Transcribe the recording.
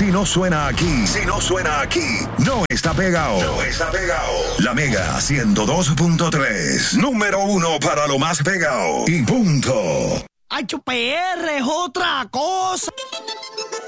Si no suena aquí, no está pegado. La Mega 102.3, número 1 para lo más pegado. Y punto. ¡HPR es otra cosa!